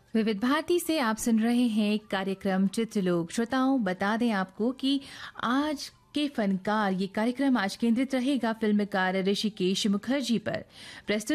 विविध भारती से आप सुन रहे हैं कार्यक्रम चित्रलोक। श्रोताओं, बता दें आपको कि आज के फनकार ये कार्यक्रम आज केंद्रित रहेगा फिल्मकार ऋषिकेश मुखर्जी पर। प्रस्तुत